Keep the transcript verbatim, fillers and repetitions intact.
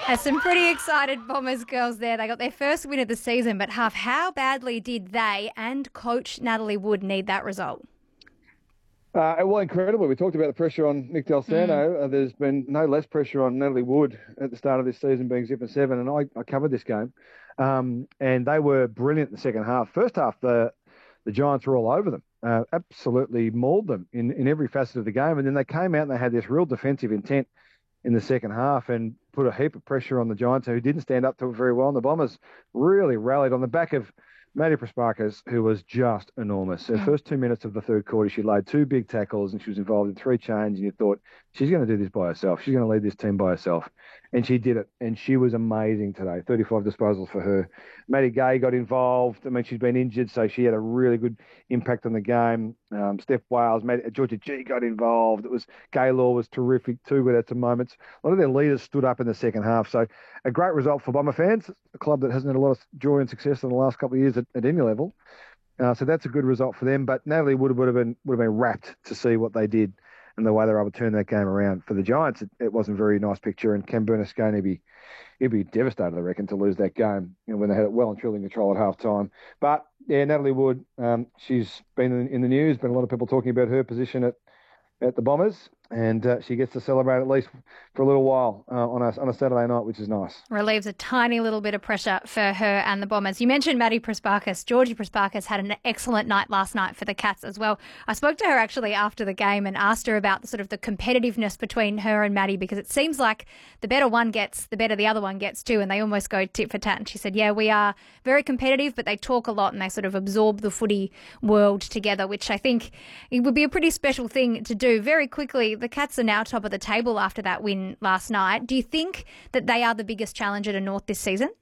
Uh, some pretty excited Bombers girls there. They got their first win of the season, but Huff, how badly did they and coach Natalie Wood need that result? Uh, well, incredible. We talked about the pressure on Nick Del Santo. Mm. Uh, there's been no less pressure on Natalie Wood at the start of this season, being zip and seven, and I, I covered this game. Um, and they were brilliant in the second half. First half, the the Giants were all over them, uh, absolutely mauled them in, in every facet of the game. And then they came out and they had this real defensive intent in the second half and put a heap of pressure on the Giants, who didn't stand up to it very well. And the Bombers really rallied on the back of Maddie Prasparkas, who was just enormous. Her Mm. first two minutes of the third quarter, she laid two big tackles and she was involved in three chains, and you thought, she's going to do this by herself. She's going to lead this team by herself. And she did it, and she was amazing today. thirty-five disposals for her. Maddie Gay got involved. I mean, she's been injured, so she had a really good impact on the game. Um, Steph Wales, Maddie, Georgia G got involved. It was Gaylor was terrific too, but at some moments, a lot of their leaders stood up in the second half. So a great result for Bomber fans, a club that hasn't had a lot of joy and success in the last couple of years at, at any level. Uh, so that's a good result for them. But Natalie would have, would have been would have been rapt to see what they did and the way they were able to turn that game around. For the Giants, it, it wasn't a very nice picture, and Cam Bernasconi would be he'd be devastated, I reckon, to lose that game, you know, when they had it well and truly in control at half time. But yeah, Natalie Wood, um, she's been in, in the news, been a lot of people talking about her position at at the Bombers, and uh, she gets to celebrate at least for a little while uh, on a on a Saturday night, which is nice. Relieves a tiny little bit of pressure for her and the Bombers. You mentioned Maddie Prasparkas. Georgie Prasparkas had an excellent night last night for the Cats as well. I spoke to her actually after the game and asked her about the sort of the competitiveness between her and Maddie, because it seems like the better one gets, the better the other one gets too, and they almost go tit for tat. And she said, yeah, we are very competitive, but they talk a lot and they sort of absorb the footy world together, which I think it would be a pretty special thing to do. Very quickly, the Cats are now top of the table after that win last night. Do you think that they are the biggest challenger to North this season?